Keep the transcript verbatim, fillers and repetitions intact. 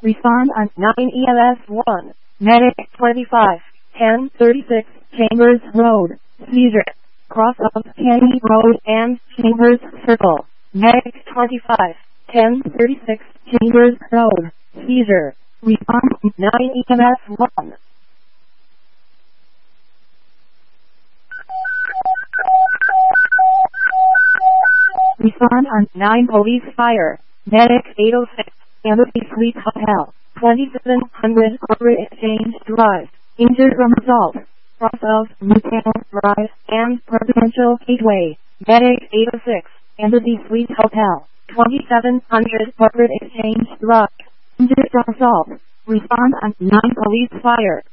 Respond on nine E M S one. Medic twenty-five, ten thirty-six, Chambers Road, seizure. Cross of Kenny Road and Chambers Circle. Medic twenty-five, ten thirty-six, Chambers Road, seizure. Respond nine E M S one. Respond on nine Police Fire. Medic eight oh six, Embassy Suite Hotel, twenty-seven hundred Corporate Exchange Drive. Injured from assault. Cross of Retail Drive and Presidential Gateway. Medic eight oh six, Embassy Suite Hotel, twenty-seven hundred Corporate Exchange Drive. Injured from assault. Respond on nine Police Fire.